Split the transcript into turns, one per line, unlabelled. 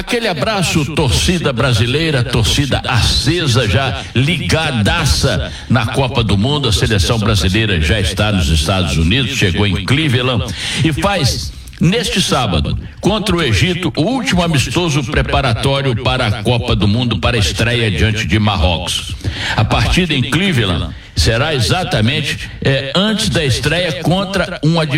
Aquele abraço, torcida brasileira, torcida acesa, já ligadaça na Copa do Mundo. A seleção brasileira já está nos Estados Unidos, chegou em Cleveland e faz, neste sábado, contra o Egito, o último amistoso preparatório para a Copa do Mundo, para a estreia diante de Marrocos. A partida em Cleveland será exatamente antes da estreia contra um adversário